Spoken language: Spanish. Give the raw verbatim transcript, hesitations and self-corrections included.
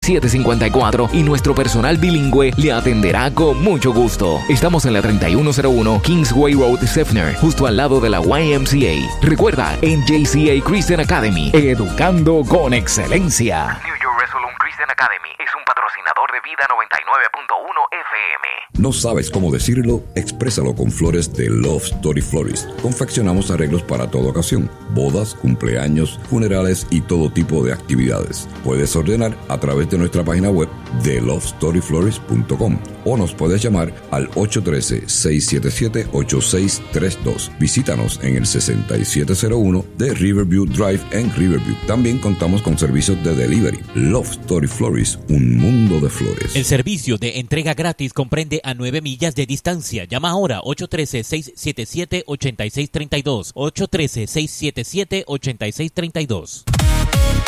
siete cinco cuatro y nuestro personal bilingüe le atenderá con mucho gusto. Estamos en la treinta y uno cero uno Kingsway Road, Seffner, justo al lado de la Y M C A. Recuerda, en J C A Christian Academy, educando con excelencia. New York Resolute Christian Academy es un patrocinador de Vida noventa y nueve punto uno F M. ¿No sabes cómo decirlo? Exprésalo con flores de Love Story Florist. Confeccionamos arreglos para toda ocasión: bodas, cumpleaños, funerales y todo tipo de actividades. Puedes ordenar a través de nuestra página web de love story florist punto com o nos puedes llamar al ocho uno tres, seis siete siete, ocho seis tres dos. Visítanos en el sesenta y siete cero uno de Riverview Drive en Riverview. También contamos con servicios de delivery. Love Story Florist, un mundo de flores. El servicio de entrega gratis comprende a nueve millas de distancia. Llama ahora ocho uno tres, seis siete siete, ocho seis tres dos. ocho uno tres, seis siete siete, ocho seis tres dos.